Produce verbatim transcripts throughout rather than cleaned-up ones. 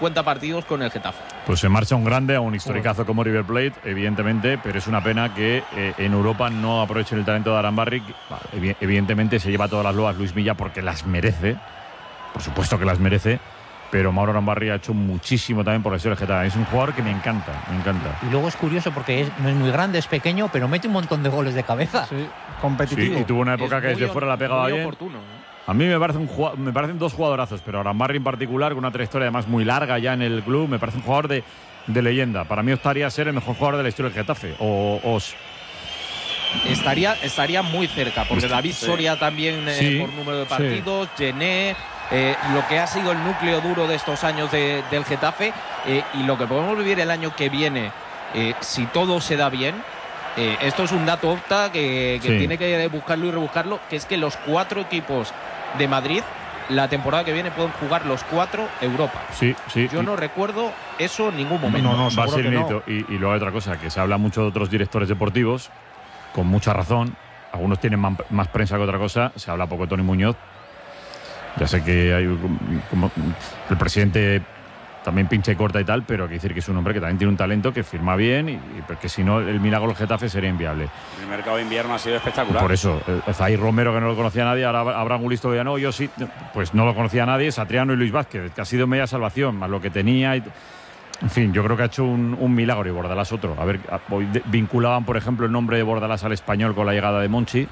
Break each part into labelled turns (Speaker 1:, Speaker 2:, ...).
Speaker 1: cincuenta partidos con el Getafe.
Speaker 2: Pues se marcha un grande, a un historicazo como River Plate, evidentemente, pero es una pena que eh, en Europa no aprovechen el talento de Arambarri. Evidentemente se lleva todas las loas Luis Milla porque las merece, por supuesto que las merece, pero Mauro Arambarri ha hecho muchísimo también por la historia del Getafe. Es un jugador que me encanta, me encanta.
Speaker 3: Y luego es curioso porque es, no es muy grande, es pequeño, pero mete un montón de goles de cabeza.
Speaker 4: Sí, competitivo.
Speaker 2: Sí, y tuvo una época
Speaker 1: es
Speaker 2: que desde
Speaker 1: muy,
Speaker 2: fuera la pegaba bien.
Speaker 1: Oportuno, ¿eh?
Speaker 2: A mí me, parece un, me parecen dos jugadorazos, pero Arambarri en particular, con una trayectoria además muy larga ya en el club, me parece un jugador de, de leyenda. Para mí optaría a ser el mejor jugador de la historia del Getafe. O, o...
Speaker 1: Estaría, estaría muy cerca, porque David Soria también eh,
Speaker 2: sí,
Speaker 1: por número de partidos, sí. Gené, eh, lo que ha sido el núcleo duro de estos años de, del Getafe eh, y lo que podemos vivir el año que viene, eh, si todo se da bien. Eh, esto es un dato opta que, que sí. tiene que buscarlo y rebuscarlo, que es que los cuatro equipos de Madrid la temporada que viene pueden jugar los cuatro Europa.
Speaker 2: Sí, sí.
Speaker 1: Yo no recuerdo eso en ningún momento.
Speaker 2: No, no, va a ser inédito. No. Y, y luego hay otra cosa, que se habla mucho de otros directores deportivos, con mucha razón. Algunos tienen más, más prensa que otra cosa. Se habla poco de Tony Muñoz. Ya sé que hay como el presidente también pincha y corta y tal, pero hay que decir que es un hombre que también tiene un talento, que firma bien, y, y porque si no el milagro del Getafe sería inviable.
Speaker 5: El mercado de invierno ha sido espectacular.
Speaker 2: Por eso, Zahí Romero, que no lo conocía nadie, ahora Abraham Gulisto que ya no, yo sí, pues no lo conocía nadie, Satriano y Luis Vázquez, que ha sido media salvación, más lo que tenía. Y, en fin, yo creo que ha hecho un, un milagro, y Bordalás otro. A ver, hoy vinculaban, por ejemplo, el nombre de Bordalás al español con la llegada de Monchi.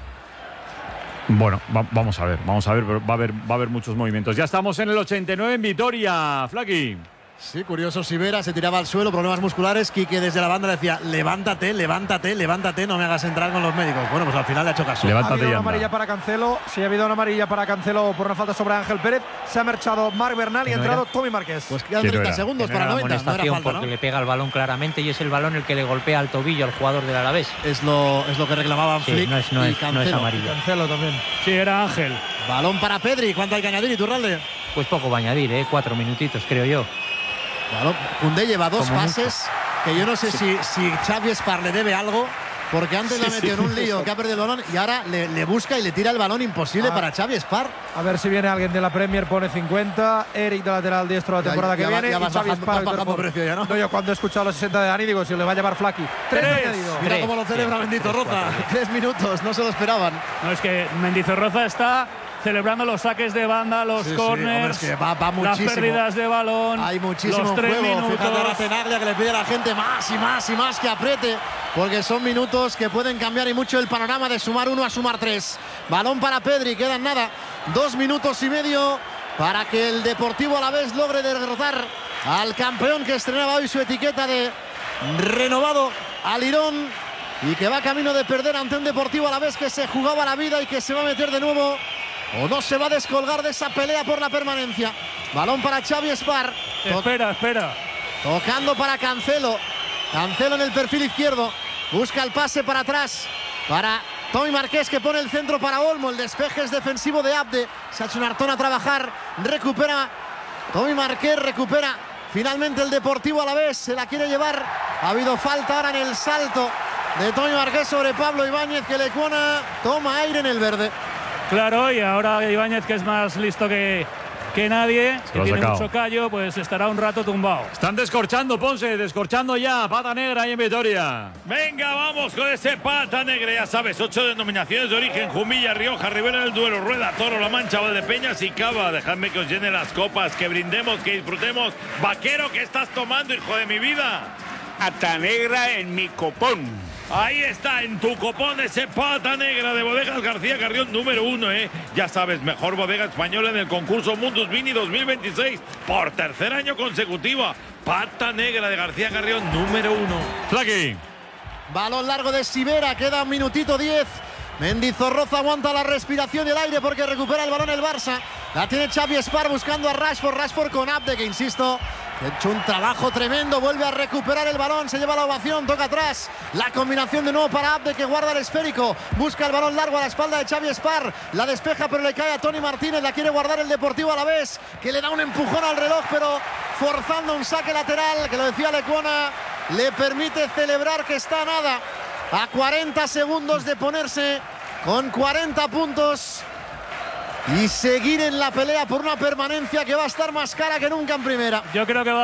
Speaker 2: Bueno, va, vamos a ver, vamos a ver, pero va a haber, va a haber muchos movimientos. Ya estamos en el ochenta y nueve en Vitoria, Flaqui.
Speaker 6: Sí, curioso, Sivera se tiraba al suelo, problemas musculares. Quique desde la banda le decía, levántate, levántate, levántate, no me hagas entrar con los médicos. Bueno, pues al final le ha hecho caso.
Speaker 4: Levántate. Ha habido una amarilla para Cancelo, sí ha habido una amarilla para Cancelo por una falta sobre Ángel Pérez. Se ha marchado Marc Bernal y ha entrado Tommy Márquez.
Speaker 6: Pues quedan treinta segundos para noventa, no era falta,
Speaker 3: porque
Speaker 6: ¿no?
Speaker 3: le pega el balón claramente y es el balón el que le golpea al tobillo al jugador del Alavés.
Speaker 6: Es lo, es lo que reclamaban
Speaker 3: sí,
Speaker 6: Flick
Speaker 3: no es, no
Speaker 6: y
Speaker 3: es,
Speaker 6: Cancelo.
Speaker 3: No es amarilla.
Speaker 4: Cancelo también.
Speaker 7: Sí, era Ángel.
Speaker 6: Balón para Pedri, ¿cuánto hay que añadir, Iturralde?
Speaker 3: Pues poco va a añadir, ¿eh? Cuatro minutitos, creo yo.
Speaker 6: Claro, Koundé lleva dos
Speaker 3: Como
Speaker 6: pases mucho. Que yo no sé si, si Xavi Espar le debe algo, porque antes sí, le ha metido sí, en un lío sí. que ha perdido el balón y ahora le, le busca y le tira el balón imposible ah, para Xavi Espar.
Speaker 4: A ver si viene alguien de la Premier, pone cincuenta, Eric de lateral diestro la temporada ya, ya, que
Speaker 6: ya
Speaker 4: viene
Speaker 6: ya
Speaker 4: y Xavi Espar
Speaker 6: bajando precio ya, ¿no?
Speaker 4: No, yo cuando he escuchado los sesenta de Dani digo, si le va a llevar Flaqui. Tres,
Speaker 6: Tres. Mira Tres. cómo lo celebra Mendizorroza. Tres minutos, no se lo esperaban.
Speaker 7: No, es que Mendizorroza está celebrando los saques de banda, los sí, corners,
Speaker 6: sí, es que va, va
Speaker 7: las pérdidas de balón.
Speaker 6: Hay muchísimo
Speaker 7: los tres
Speaker 6: juego.
Speaker 7: Minutos.
Speaker 6: Fíjate a la Tenaglia que le pide a la gente más y más y más que apriete, porque son minutos que pueden cambiar y mucho el panorama de sumar uno a sumar tres. Balón para Pedri, quedan nada, dos minutos y medio para que el Deportivo Alavés logre derrotar al campeón que estrenaba hoy su etiqueta de renovado al Lirón y que va camino de perder ante un Deportivo Alavés que se jugaba la vida y que se va a meter de nuevo o no se va a descolgar de esa pelea por la permanencia. Balón para Xavi Espar.
Speaker 7: Espera, espera.
Speaker 6: Tocando para Cancelo. Cancelo en el perfil izquierdo. Busca el pase para atrás. Para Tommy Márquez, que pone el centro para Olmo. El despeje es defensivo de Abde. Se ha hecho un hartón a trabajar. Recupera Tommy Márquez. Recupera finalmente el Deportivo Alavés. Se la quiere llevar. Ha habido falta ahora en el salto de Tommy Márquez sobre Pablo Ibáñez, que Lecuona toma aire en el verde.
Speaker 7: Claro, y ahora Ibáñez, que es más listo que, que nadie, que tiene
Speaker 2: sacado.
Speaker 7: mucho callo, pues estará un rato tumbado.
Speaker 2: Están descorchando, Ponce, descorchando ya. Pata negra ahí en Vitoria.
Speaker 8: Venga, vamos con ese pata negra, ya sabes, ocho denominaciones de origen: Jumilla, Rioja, Ribera del Duero, Rueda, Toro, La Mancha, Valdepeñas y Cava. Dejadme que os llene las copas, que brindemos, que disfrutemos. Vaquero, ¿qué estás tomando, hijo de mi vida?
Speaker 5: Pata negra en mi copón.
Speaker 8: Ahí está, en tu copón, ese pata negra de Bodegas García Carrión número uno, ¿eh? Ya sabes, mejor bodega española en el concurso Mundus Vini dos mil veintiséis por tercer año consecutivo. Pata negra de García Carrión número uno.
Speaker 2: Flaqui.
Speaker 6: Balón largo de Sivera, queda un minutito diez. Mendizorroza aguanta la respiración y el aire porque recupera el balón el Barça. La tiene Xavi Espar buscando a Rashford. Rashford con Abde, que insisto, ha hecho un trabajo tremendo. Vuelve a recuperar el balón, se lleva la ovación, toca atrás. La combinación de nuevo para Abde, que guarda el esférico. Busca el balón largo a la espalda de Xavi Espar. La despeja, pero le cae a Tony Martínez. La quiere guardar el Deportivo Alavés, que le da un empujón al reloj, pero forzando un saque lateral, que lo decía Lecuona, le permite celebrar que está a nada. A cuarenta segundos de ponerse con cuarenta puntos y seguir en la pelea por una permanencia que va a estar más cara que nunca en primera.
Speaker 7: Yo creo que va